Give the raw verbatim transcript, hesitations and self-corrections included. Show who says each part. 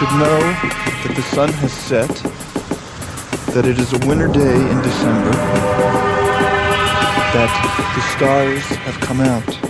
Speaker 1: should know that the sun has set, that it is a winter day in December, that the stars have come out.